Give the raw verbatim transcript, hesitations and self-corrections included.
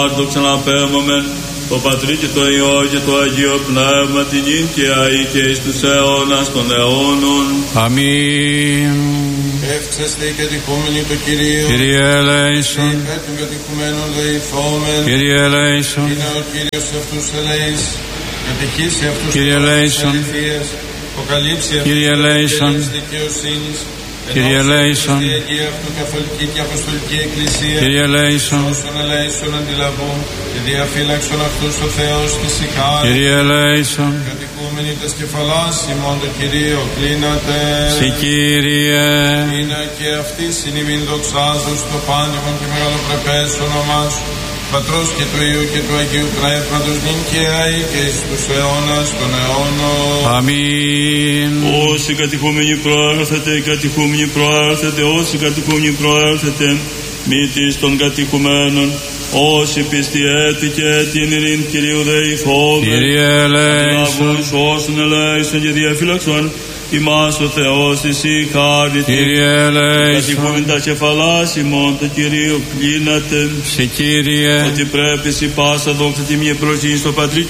Δόξα να πέμβομεν το Πατρί και το Υιό και το Αγίο Πνεύμα την και αεί και εις τους αιώνας των αιώνων. Αμήν. Εύξαστε οι κατηχούμενοι το Κυρίο. Κύριε ελέησον. Υπέρ των κατηχουμένων δεηθόμεν. Κύριε ελέησον. Είναι ο Κύριος αυτούς ελέης. Κατηχήσει αυτούς Κύριε ελέησον. αληθείας. Αποκαλύψει αυτούς Κύριε ελέησον. της δικαιοσύνης. Κύριε ελέησον. Ενώπιον της Αγία αυτού καθολική και αποστολική εκκλησία. Κύριε ελέησον. Όσων ελέησον αντιλαβούν και διαφύλαξον αυτούς ο Θεός της ικάρας. Κύριε ελέησον. Κατοικούμενοι τας κεφαλάς ημών το Κυρίο κλείνατε. Συ Κύριε. Είναι και αυτή συνημήν δοξάζω στο πάντιμον και μεγαλοπρεπές όνομά σου, Πατρός και του Υιού και του Αγίου Πνεύματος νυν και αεί και εις τους αιώνας των αιώνων. Αμήν. Όσοι κατηχούμενοι προέρθετε, οι κατηχούμενοι προέρθετε, όσοι κατηχούμενοι προέρθετε, μήτης των κατηχουμένων, όσοι πιστοί έτη και έτη εν ειρήν Κυρίου δεηθώμε. Κύριε ελέησον. Όσων ελέησον και διαφύλαξον ημάς ο Θεός εσύ χάρητη. Κύριε ελέησον. Κατηχούμεν τα κεφαλάς ημών το Κυρίο κλείνατε. Συ Κύριε. Ότι πρέπει σοι πάσα δόξα τιμή προσγή στο Πατρί